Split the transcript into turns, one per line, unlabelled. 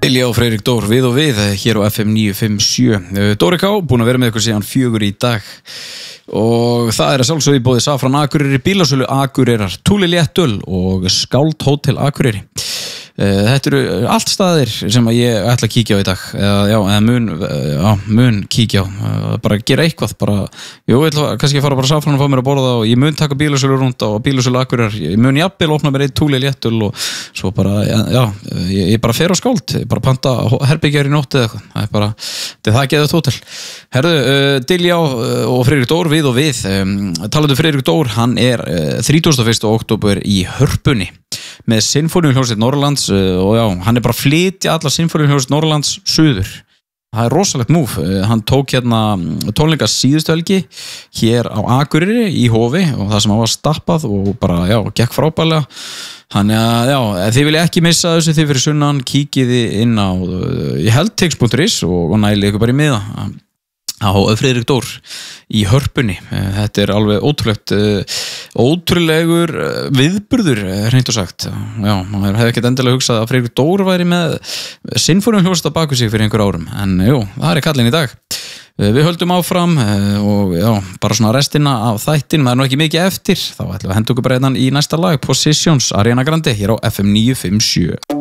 Dilja og Freyrik Dór við og við hér á FM 957. Dóri K. búin að vera með ykkur síðan 4 í dag og það að sjálfsögðu í boði Safran Akureyri, Bílasölu Akureyrar, Túli Léttöl og Skáld Hótel Akureyri. Þetta eru allt staðir sem að ég ætla að kíkja á í dag eða mun kíkja á bara gera eitthvað, ég ætla kannski að fara bara Safran og fá mér að borða og ég mun taka Bílasölu rúnd og Bílasölu Akureyrar, ég mun jafnvel opna mér eitt Túli Léttöl og svo bara, ég bara fer á Skáld, ég bara panta herbyggjar í nótt eða eitthvað, það er geðugt hótel. Herðu, Dilja og Freyrik Dór við og við, talandi Freyrik Dór, hann er 31. október í Hörpunni með Sinfóníuhljómsveit Norrlands og hann er bara að flytja alla Sinfóníuhljómsveit Norrlands suður. Það er rosalegt múf. Hann tók hérna tónleika síðustu helgi hér á Akureyri í Hofi og það sem hann var stappað og bara, gekk frábærlega. Þannig að, ef þið vilja ekki missa þessu þið fyrir sunnan, kíkiði inn á heldtix.is og næli ykkur bara í miða á Freyrik Dór í Hörpunni. Þetta er alveg ótrúlegur viðburður, hreint og sagt. Maður hefði ekkert endilega hugsað að Freyrik Dór væri með Sinfóníuhljómsveit á baku sig fyrir einhver árum, en það er kallinn í dag. Við höldum áfram og bara svona restina af þættin, maður er nú ekki mikið eftir, þá ætlum við að henda okkur bara í næsta lag, Positions, Ariana Grande, hér á FM 957.